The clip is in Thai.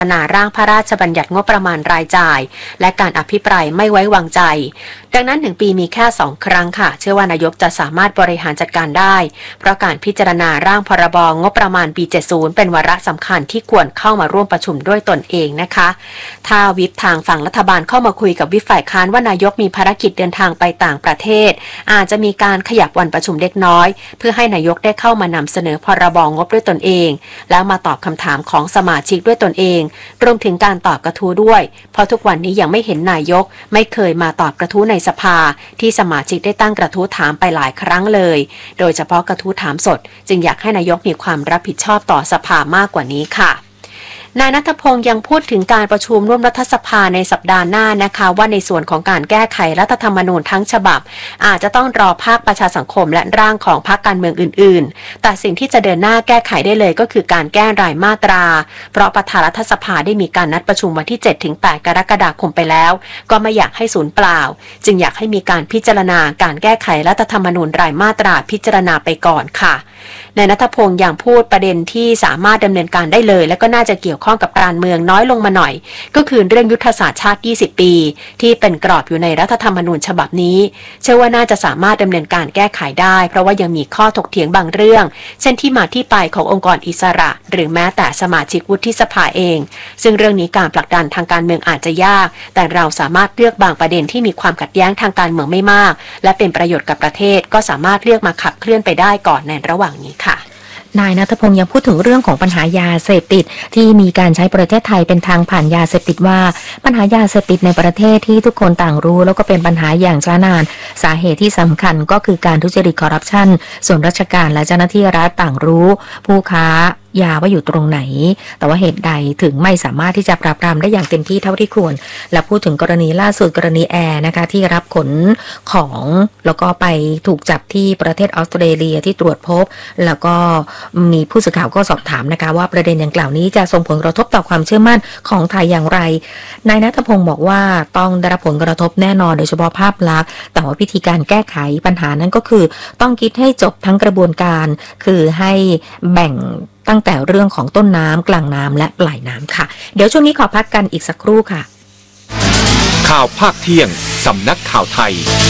นาร่างพระราชบัญญัติงบประมาณรายจ่ายและการอภิปรายไม่ไว้วางใจดังนั้น1 ปีมีแค่2 ครั้งค่ะเชื่อว่านายกจะสามารถบริหารจัดการได้เพราะการพิจารณาร่างพรบงบประมาณปี70เป็นวาระสำคัญที่ควรเข้ามาร่วมประชุมด้วยตนเองนะคะถ้าวิปทางฝั่งรัฐบาลเข้ามาคุยกับวิปฝ่ายค้านว่านายกมีภารกิจเดินทางไปต่างประเทศอาจจะมีการขยับวันประชุมเล็กน้อยเพื่อให้นายกได้เข้ามานำเสนอพรบงบด้วยตนเองแล้วมาตอบคำถามของสมาชิกด้วยตนเองรวมถึงการตอบกระทู้ด้วยเพราะทุกวันนี้ยังไม่เห็นนายกไม่เคยมาตอบกระทู้ในสภาที่สมาชิกได้ตั้งกระทู้ถามไปหลายครั้งเลยโดยเฉพาะกระทู้ถามสดจึงอยากให้นายกมีความรับผิดชอบต่อสภามากกว่านี้ค่ะนายณัฐพงษ์ยังพูดถึงการประชุมร่วมรัฐสภาในสัปดาห์หน้านะคะว่าในส่วนของการแก้ไขรัฐธรรมนูญทั้งฉบับอาจจะต้องรอภาคประชาสังคมและร่างของพรรคการเมืองอื่นๆแต่สิ่งที่จะเดินหน้าแก้ไขได้เลยก็คือการแก้รายมาตราเพราะประธานรัฐสภาได้มีการนัดประชุมวันที่ 7-8 กรกฎาคมไปแล้วก็ไม่อยากให้สูญเปล่าจึงอยากให้มีการพิจารณาการแก้ไขรัฐธรรมนูญรายมาตราพิจารณาไปก่อนค่ะนายณัฐพงษ์ยังพูดประเด็นที่สามารถดำเนินการได้เลยและก็น่าจะเกี่ยวข้องกับการเมืองน้อยลงมาหน่อยก็คือเรื่องยุทธศาสตร์ชาติ20 ปีที่เป็นกรอบอยู่ในรัฐธรรมนูญฉบับนี้เชื่อว่าน่าจะสามารถดำเนินการแก้ไขได้เพราะว่ายังมีข้อถกเถียงบางเรื่องเช่นที่มาที่ไปขององค์กรอิสระหรือแม้แต่สมาชิกวุฒิสภาเองซึ่งเรื่องนี้การผลักดันทางการเมืองอาจจะยากแต่เราสามารถเลือกบางประเด็นที่มีความขัดแย้งทางการเมืองไม่มากและเป็นประโยชน์กับประเทศก็สามารถเลือกมาขับเคลื่อนไปได้ก่อนในระหว่างนี้ค่ะนายณัฐพงษ์ยังพูดถึงเรื่องของปัญหายาเสพติดที่มีการใช้ประเทศไทยเป็นทางผ่านยาเสพติดว่าปัญหายาเสพติดในประเทศที่ทุกคนต่างรู้แล้วก็เป็นปัญหาอย่างช้านานสาเหตุที่สำคัญก็คือการทุจริตคอร์รัปชันส่วนราชการและเจ้าหน้าที่รัฐต่างรู้ผู้ค้ายาว่าอยู่ตรงไหนแต่ว่าเหตุใดถึงไม่สามารถที่จะปราบปรามได้อย่างเต็มที่เท่าที่ควรและพูดถึงกรณีล่าสุดกรณีแอร์นะคะที่รับขนของแล้วก็ไปถูกจับที่ประเทศออสเตรเลียที่ตรวจพบแล้วก็มีผู้สื่อข่าวก็สอบถามนะคะว่าประเด็นดังกล่าวนี้จะส่งผลกระทบต่อความเชื่อมั่นของไทยอย่างไรนายณัฐพงษ์บอกว่าต้องได้รับผลกระทบแน่นอนโดยเฉพาะภาพลักษณ์แต่ว่าวิธีการแก้ไขปัญหานั้นก็คือต้องคิดให้จบทั้งกระบวนการคือให้แบ่งตั้งแต่เรื่องของต้นน้ำกลางน้ำและปลายน้ำค่ะเดี๋ยวช่วงนี้ขอพักกันอีกสักครู่ค่ะข่าวภาคเที่ยงสำนักข่าวไทย